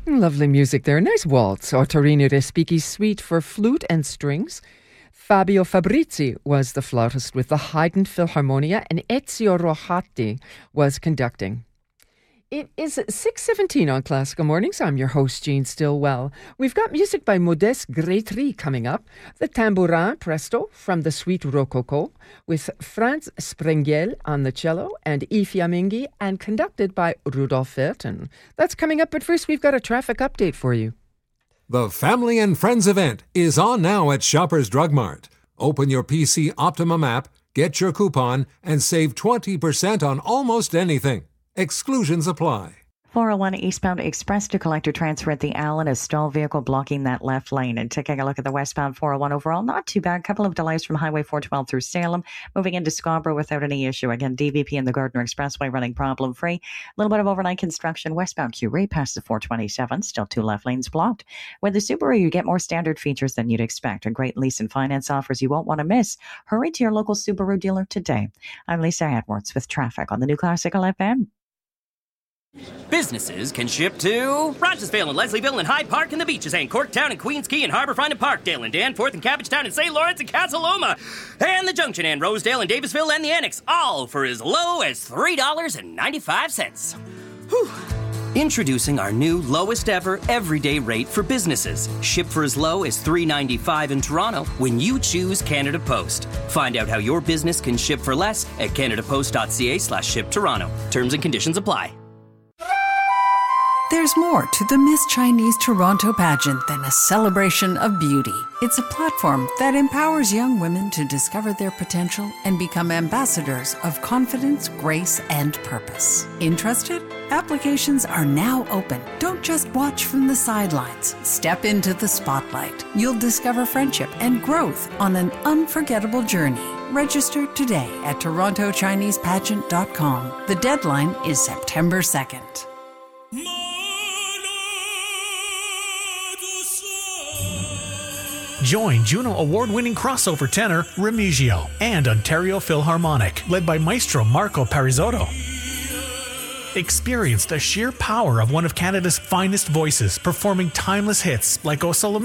Lovely music there. Nice waltz. Ottorino Respighi's suite for flute and strings. Fabio Fabrizi was the flautist with the Haydn Philharmonia, and Ezio Rohati was conducting. It is 6:17 on Classical Mornings. I'm your host, Jean Stillwell. We've got music by Modeste Grétry coming up. The Tambourin Presto from the Suite Rococo with Franz Sprengel on the cello and I Fiamminghi, and conducted by Rudolf Verton. That's coming up, but first we've got a traffic update for you. The Family and Friends event is on now at Shoppers Drug Mart. Open your PC Optimum app, get your coupon, and save 20% on almost anything. Exclusions apply. 401 eastbound express to collector transfer at the Allen, a stall vehicle blocking that left lane. And taking a look at the westbound 401 overall, not too bad. Couple of delays from Highway 412 through Salem, moving into Scarborough without any issue. Again, DVP and the Gardner Expressway running problem-free. A little bit of overnight construction westbound Curie past the 427, still 2 left lanes blocked. With the Subaru, you get more standard features than you'd expect. A great lease and finance offers you won't want to miss. Hurry to your local Subaru dealer today. I'm Lisa Edwards with traffic on the New Classical FM. Businesses can ship to Rogersville and Leslieville and Hyde Park and the Beaches and Corktown and Queens Quay and Harbourfront and Parkdale and Danforth and Cabbagetown and St. Lawrence and Casa Loma and the Junction and Rosedale and Davisville and the Annex, all for as low as $3.95. Whew. Introducing our new lowest ever everyday rate for businesses. Ship for as low as $3.95 in Toronto when you choose Canada Post. Find out how your business can ship for less at canadapost.ca/shiptoronto. Terms and conditions apply. There's more to the Miss Chinese Toronto pageant than a celebration of beauty. It's a platform that empowers young women to discover their potential and become ambassadors of confidence, grace, and purpose. Interested? Applications are now open. Don't just watch from the sidelines. Step into the spotlight. You'll discover friendship and growth on an unforgettable journey. Register today at TorontoChinesePageant.com. The deadline is September 2nd. Join Juno Award-winning crossover tenor Remigio and Ontario Philharmonic, led by Maestro Marco Parisotto. Experience the sheer power of one of Canada's finest voices performing timeless hits like O Sole